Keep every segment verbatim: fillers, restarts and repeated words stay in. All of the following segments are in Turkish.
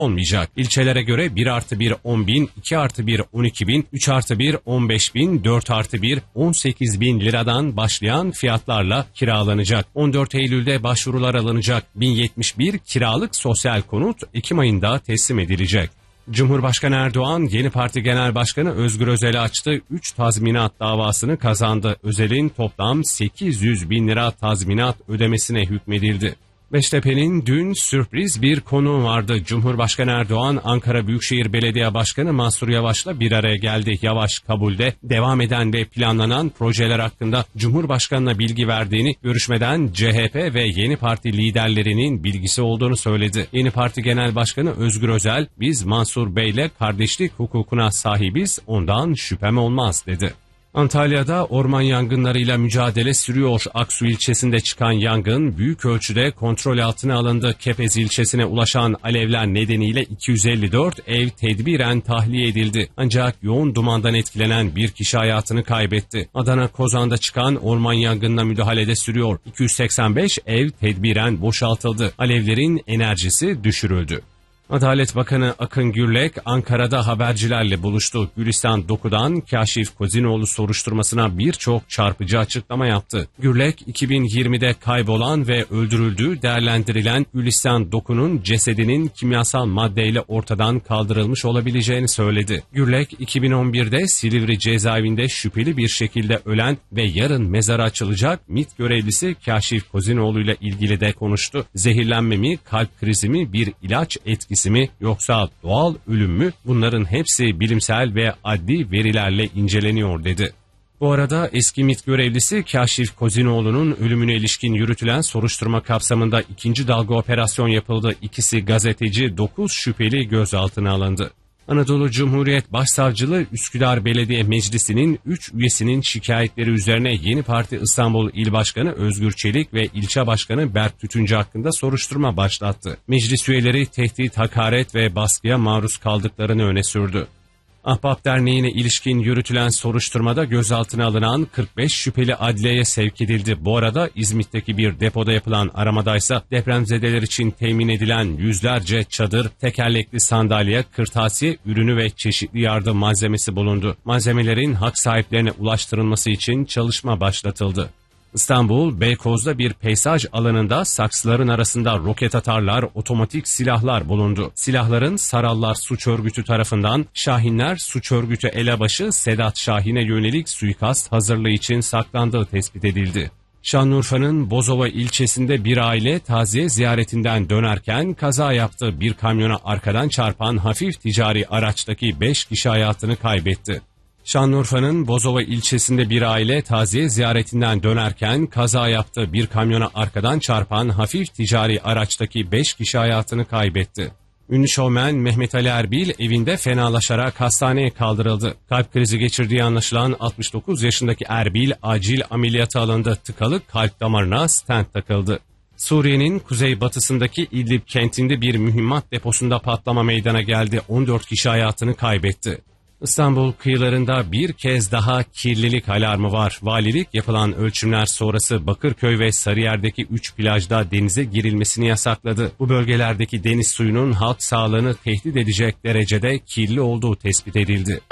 olmayacak. İlçelere göre bir artı bir on bin, iki artı bir on iki bin, üç artı bir on beş bin, dört artı bir on sekiz bin liradan başlayan fiyatlarla kiralanacak. on dört Eylül'de başvurular alınacak. bin yetmiş bir kiralık sosyal konut Ekim ayında teslim edilecek. Cumhurbaşkanı Erdoğan, Yeni Parti Genel Başkanı Özgür Özel'e açtığı üç tazminat davasını kazandı. Özel'in toplam sekiz yüz bin lira tazminat ödemesine hükmedildi. Beştepe'nin dün sürpriz bir konuğu vardı. Cumhurbaşkanı Erdoğan, Ankara Büyükşehir Belediye Başkanı Mansur Yavaş'la bir araya geldi. Yavaş, kabulde devam eden ve planlanan projeler hakkında Cumhurbaşkanı'na bilgi verdiğini, görüşmeden C H P ve Yeni Parti liderlerinin bilgisi olduğunu söyledi. Yeni Parti Genel Başkanı Özgür Özel, "Biz Mansur Bey'le kardeşlik hukukuna sahibiz, ondan şüphem olmaz," dedi. Antalya'da orman yangınlarıyla mücadele sürüyor. Aksu ilçesinde çıkan yangın büyük ölçüde kontrol altına alındı. Kepez ilçesine ulaşan alevler nedeniyle iki yüz elli dört ev tedbiren tahliye edildi. Ancak yoğun dumandan etkilenen bir kişi hayatını kaybetti. Adana Kozan'da çıkan orman yangınına müdahalede sürüyor. iki yüz seksen beş ev tedbiren boşaltıldı. Alevlerin enerjisi düşürüldü. Adalet Bakanı Akın Gürlek, Ankara'da habercilerle buluştu. Gülistan Doku'dan Kaşif Kozinoğlu soruşturmasına birçok çarpıcı açıklama yaptı. Gürlek, iki bin yirmide kaybolan ve öldürüldüğü değerlendirilen Gülistan Doku'nun cesedinin kimyasal maddeyle ortadan kaldırılmış olabileceğini söyledi. Gürlek, iki bin on birde Silivri cezaevinde şüpheli bir şekilde ölen ve yarın mezarı açılacak MİT görevlisi Kaşif Kozinoğlu ile ilgili de konuştu. Zehirlenme mi, kalp krizi mi, bir ilaç etkisi mi yoksa doğal ölüm mü? Bunların hepsi bilimsel ve adli verilerle inceleniyor, dedi. Bu arada eski MİT görevlisi Kaşif Kozinoğlu'nun ölümüne ilişkin yürütülen soruşturma kapsamında ikinci dalga operasyon yapıldı. İkisi gazeteci, dokuz şüpheli gözaltına alındı. Anadolu Cumhuriyet Başsavcılığı Üsküdar Belediye Meclisi'nin üç üyesinin şikayetleri üzerine Yeni Parti İstanbul İl Başkanı Özgür Çelik ve İlçe Başkanı Berk Tütüncü hakkında soruşturma başlattı. Meclis üyeleri tehdit, hakaret ve baskıya maruz kaldıklarını öne sürdü. Ahbap Derneği'ne ilişkin yürütülen soruşturmada gözaltına alınan kırk beş şüpheli adliyeye sevk edildi. Bu arada İzmit'teki bir depoda yapılan aramadaysa depremzedeler için temin edilen yüzlerce çadır, tekerlekli sandalye, kırtasiye ürünü ve çeşitli yardım malzemesi bulundu. Malzemelerin hak sahiplerine ulaştırılması için çalışma başlatıldı. İstanbul, Beykoz'da bir peyzaj alanında saksıların arasında roket atarlar, otomatik silahlar bulundu. Silahların Sarallar Suç Örgütü tarafından Şahinler Suç Örgütü elebaşı Sedat Şahin'e yönelik suikast hazırlığı için saklandığı tespit edildi. Şanlıurfa'nın Bozova ilçesinde bir aile taziye ziyaretinden dönerken kaza yaptı. Bir kamyona arkadan çarpan hafif ticari araçtaki beş kişi hayatını kaybetti. Şanlıurfa'nın Bozova ilçesinde bir aile taziye ziyaretinden dönerken kaza yaptı. Bir kamyona arkadan çarpan hafif ticari araçtaki beş kişi hayatını kaybetti. Ünlü şovmen Mehmet Ali Erbil evinde fenalaşarak hastaneye kaldırıldı. Kalp krizi geçirdiği anlaşılan altmış dokuz yaşındaki Erbil acil ameliyata alındı. Tıkalı kalp damarına stent takıldı. Suriye'nin kuzeybatısındaki İdlib kentinde bir mühimmat deposunda patlama meydana geldi. on dört kişi hayatını kaybetti. İstanbul kıyılarında bir kez daha kirlilik alarmı var. Valilik yapılan ölçümler sonrası Bakırköy ve Sarıyer'deki üç plajda denize girilmesini yasakladı. Bu bölgelerdeki deniz suyunun halk sağlığını tehdit edecek derecede kirli olduğu tespit edildi.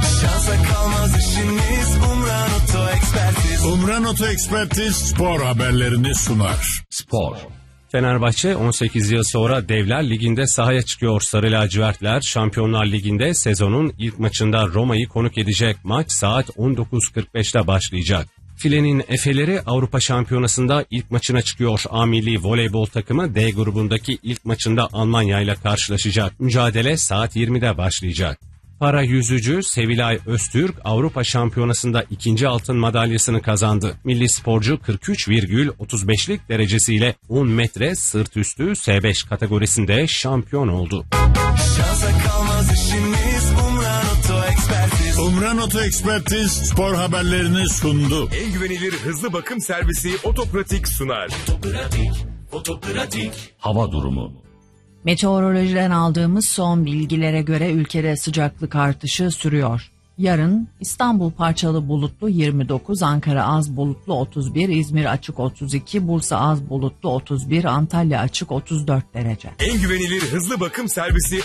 Umran Oto Ekspertiz spor haberlerini sunar. Spor. Fenerbahçe on sekiz yıl sonra Devler Ligi'nde sahaya çıkıyor. Sarı lacivertler Şampiyonlar Ligi'nde sezonun ilk maçında Roma'yı konuk edecek. Maç saat on dokuz kırk beşte başlayacak. Filenin Efeleri Avrupa Şampiyonası'nda ilk maçına çıkıyor. A Milli Voleybol takımı D grubundaki ilk maçında Almanya ile karşılaşacak. Mücadele saat yirmide başlayacak. Para yüzücü Sevilay Öztürk Avrupa Şampiyonası'nda ikinci altın madalyasını kazandı. Milli sporcu kırk üç virgül otuz beşlik derecesiyle on metre sırt üstü S beş kategorisinde şampiyon oldu. Umran Oto Ekspertiz spor haberlerini sundu. En güvenilir hızlı bakım servisi Otopratik sunar. Otopratik, Otopratik. Hava durumu. Meteorolojiden aldığımız son bilgilere göre ülkede sıcaklık artışı sürüyor. Yarın İstanbul parçalı bulutlu yirmi dokuz, Ankara az bulutlu otuz bir, İzmir açık otuz iki, Bursa az bulutlu otuz bir, Antalya açık otuz dört derece. En güvenilir hızlı bakım servisi